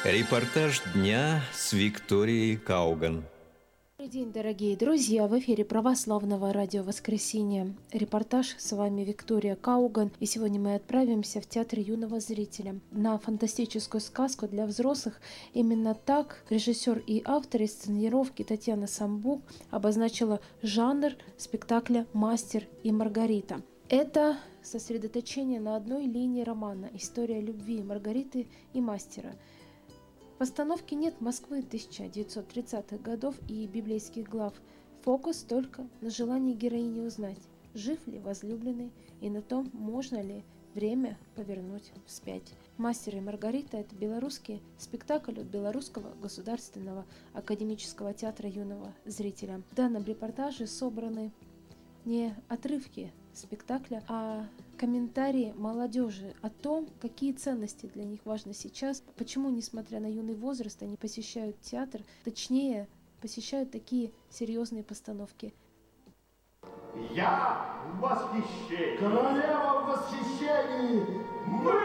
Репортаж дня с Викторией Кауган. Добрый день, дорогие друзья! В эфире Православного радио «Воскресенье». Репортаж, с вами Виктория Кауган. И сегодня мы отправимся в Театр юного зрителя на фантастическую сказку для взрослых. Именно так режиссер и автор инсценировки Татьяна Самбук обозначила жанр спектакля «Мастер и Маргарита». Это сосредоточение на одной линии романа «История любви Маргариты и мастера». В постановке нет Москвы 1930-х годов и библейских глав. Фокус только на желании героини узнать, жив ли возлюбленный и на том, можно ли время повернуть вспять. «Мастер и Маргарита» — это белорусский спектакль от Белорусского государственного академического театра юного зрителя. В данном репортаже собраны не отрывки спектакля, а комментарии молодежи о том, какие ценности для них важны сейчас, почему, несмотря на юный возраст, они посещают театр, точнее, посещают такие серьезные постановки. Я в восхищении! Королева в восхищении! Мы